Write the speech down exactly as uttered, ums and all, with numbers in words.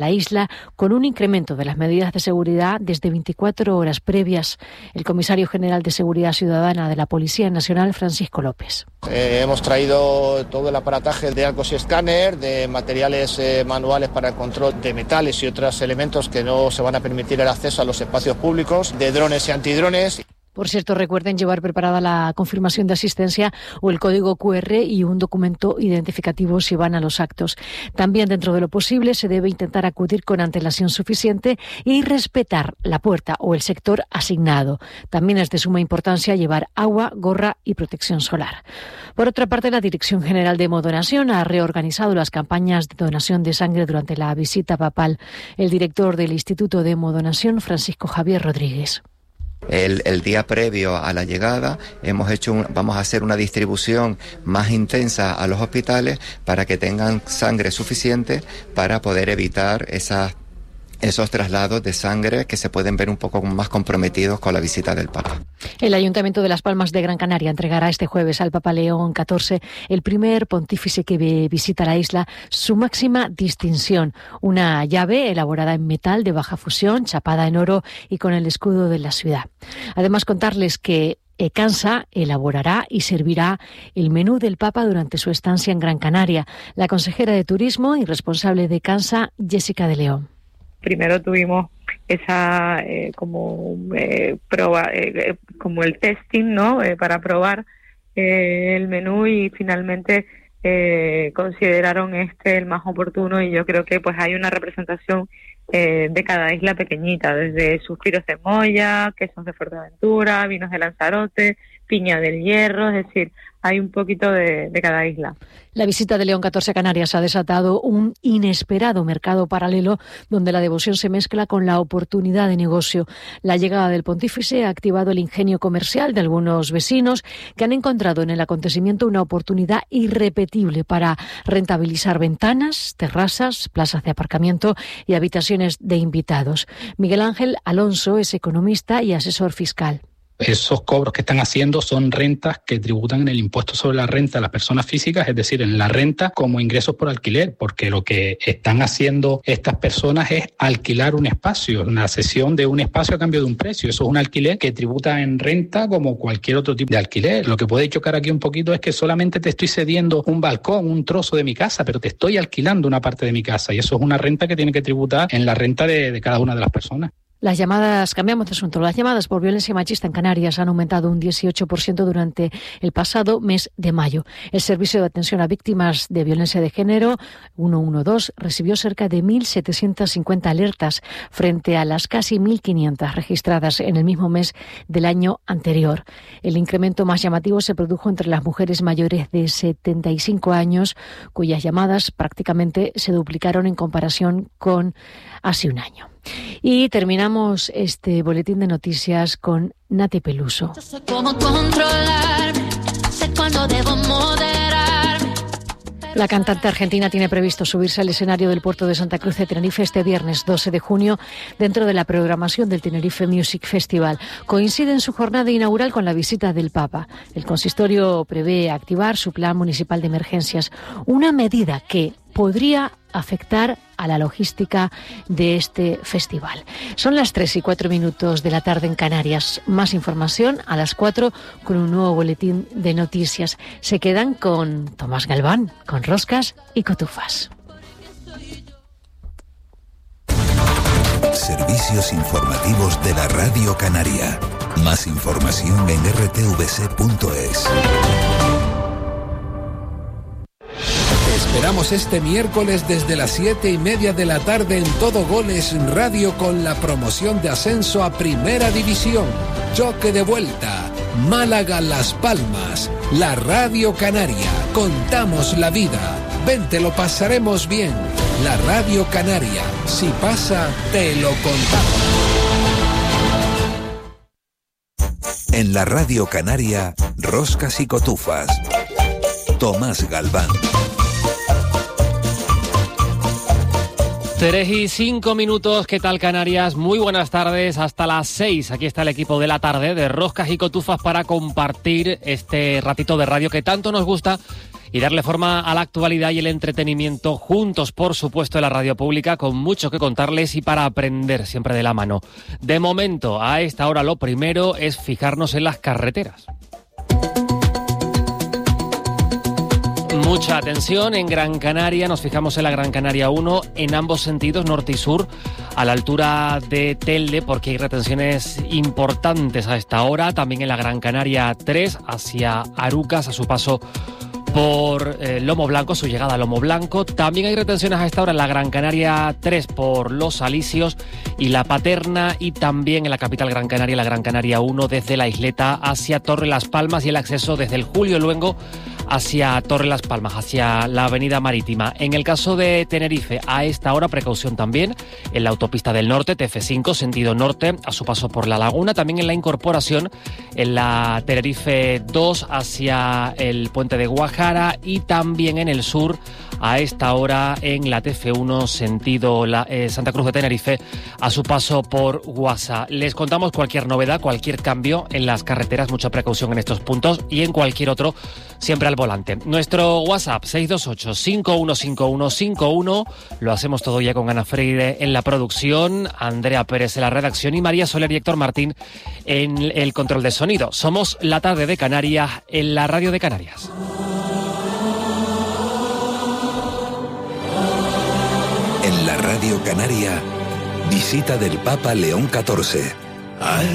la isla con un incremento de las medidas de seguridad desde veinticuatro horas previas. El comisario general de Seguridad Ciudadana de la Policía Nacional, Francisco López. Eh, hemos traído todo el aparataje de arcos y escáner, de materiales eh, manuales para el control de metales y otros elementos que no se van a permitir el acceso a los espacios públicos, de drones y antidrones. Por cierto, recuerden llevar preparada la confirmación de asistencia o el código cu erre y un documento identificativo si van a los actos. También, dentro de lo posible, se debe intentar acudir con antelación suficiente y respetar la puerta o el sector asignado. También es de suma importancia llevar agua, gorra y protección solar. Por otra parte, la Dirección General de Hemodonación ha reorganizado las campañas de donación de sangre durante la visita papal. El director del Instituto de Hemodonación, Francisco Javier Rodríguez. El, el día previo a la llegada hemos hecho un, vamos a hacer una distribución más intensa a los hospitales para que tengan sangre suficiente para poder evitar esas esos traslados de sangre que se pueden ver un poco más comprometidos con la visita del Papa. El Ayuntamiento de Las Palmas de Gran Canaria entregará este jueves al Papa León catorce, el primer pontífice que visita la isla, su máxima distinción, una llave elaborada en metal de baja fusión, chapada en oro y con el escudo de la ciudad. Además, contarles que ECANSA elaborará y servirá el menú del Papa durante su estancia en Gran Canaria. La consejera de Turismo y responsable de ECANSA, Jessica de León. Primero tuvimos esa eh, como eh, prueba, eh, como el testing, ¿no? Eh, para probar eh, el menú y finalmente eh, consideraron este el más oportuno y yo creo que pues hay una representación eh, de cada isla pequeñita, desde suspiros de Moya, quesos de Fuerteventura, vinos de Lanzarote, piña del Hierro, es decir, hay un poquito de, de cada isla. La visita de León catorce a Canarias ha desatado un inesperado mercado paralelo donde la devoción se mezcla con la oportunidad de negocio. La llegada del pontífice ha activado el ingenio comercial de algunos vecinos que han encontrado en el acontecimiento una oportunidad irrepetible para rentabilizar ventanas, terrazas, plazas de aparcamiento y habitaciones de invitados. Miguel Ángel Alonso es economista y asesor fiscal. Esos cobros que están haciendo son rentas que tributan en el impuesto sobre la renta de las personas físicas, es decir, en la renta como ingresos por alquiler, porque lo que están haciendo estas personas es alquilar un espacio, una cesión de un espacio a cambio de un precio. Eso es un alquiler que tributa en renta como cualquier otro tipo de alquiler. Lo que puede chocar aquí un poquito es que solamente te estoy cediendo un balcón, un trozo de mi casa, pero te estoy alquilando una parte de mi casa y eso es una renta que tiene que tributar en la renta de, de cada una de las personas. Las llamadas, cambiamos de asunto, las llamadas por violencia machista en Canarias han aumentado un dieciocho por ciento durante el pasado mes de mayo. El Servicio de Atención a Víctimas de Violencia de Género, ciento doce, recibió cerca de mil setecientas cincuenta alertas frente a las casi mil quinientas registradas en el mismo mes del año anterior. El incremento más llamativo se produjo entre las mujeres mayores de setenta y cinco años, cuyas llamadas prácticamente se duplicaron en comparación con hace un año. Y terminamos este boletín de noticias con Nati Peluso. Yo sé cómo controlarme, sé cuándo debo moderarme. La cantante argentina tiene previsto subirse al escenario del puerto de Santa Cruz de Tenerife este viernes doce de junio dentro de la programación del Tenerife Music Festival. Coincide en su jornada inaugural con la visita del Papa. El consistorio prevé activar su plan municipal de emergencias, una medida que podría afectar a la logística de este festival. Son las tres y cuatro minutos de la tarde en Canarias. Más información a las cuatro con un nuevo boletín de noticias. Se quedan con Tomás Galván, con Roscas y Cotufas. Servicios informativos de la Radio Canaria. Más información en r t v c punto es. Esperamos este miércoles desde las siete y media de la tarde en Todo Goles Radio con la promoción de ascenso a Primera División. Choque de vuelta. Málaga Las Palmas. La Radio Canaria. Contamos la vida. Vente, lo pasaremos bien. La Radio Canaria. Si pasa, te lo contamos. En la Radio Canaria, Roscas y Cotufas. Tomás Galván. Tres y cinco minutos, ¿qué tal Canarias? Muy buenas tardes, hasta las seis. Aquí está el equipo de la tarde de Roscas y Cotufas para compartir este ratito de radio que tanto nos gusta y darle forma a la actualidad y el entretenimiento juntos, por supuesto, en la radio pública, con mucho que contarles y para aprender siempre de la mano. De momento, a esta hora lo primero es fijarnos en las carreteras. Mucha atención en Gran Canaria, nos fijamos en la Gran Canaria uno, en ambos sentidos, norte y sur, a la altura de Telde, porque hay retenciones importantes a esta hora. También en la Gran Canaria tres, hacia Arucas, a su paso por eh, Lomo Blanco, su llegada a Lomo Blanco. También hay retenciones a esta hora en la Gran Canaria tres por Los Alisios y La Paterna, y también en la capital Gran Canaria, la Gran Canaria uno, desde la Isleta hacia Torre Las Palmas, y el acceso desde el Julio Luengo hacia Torre Las Palmas, hacia la avenida Marítima. En el caso de Tenerife, a esta hora, precaución también en la autopista del norte, T F cinco, sentido norte, a su paso por La Laguna. También en la incorporación en la Tenerife dos hacia el puente de Guajara, y también en el sur, a esta hora en la T F uno, sentido la, eh, Santa Cruz de Tenerife, a su paso por Guasa. Les contamos cualquier novedad, cualquier cambio en las carreteras, mucha precaución en estos puntos y en cualquier otro, siempre al volante. Nuestro WhatsApp seis dos ocho, cinco uno cinco uno cinco uno, lo hacemos todo ya con Ana Freire en la producción, Andrea Pérez en la redacción y María Soler y Héctor Martín en el control de sonido. Somos La Tarde de Canarias en la Radio de Canarias. En la Radio Canaria, visita del Papa León catorce.